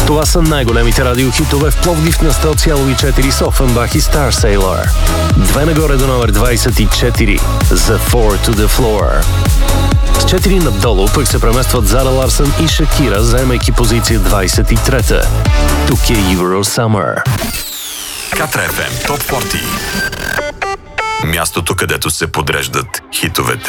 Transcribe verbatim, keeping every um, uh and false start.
Това са най-големите радиохитове в Пловдив на сто цяло и четири с Офенбах и Star Sailor. Две нагоре до номер двадесет и четири за Four to the Floor. С четири надолу пък се преместват Зара Ларсън и Шакира, заемайки позиция двадесет и трета. Тук е Eurosummer. Катра еф ем Топ сорок. Мястото, където се подреждат хитовете.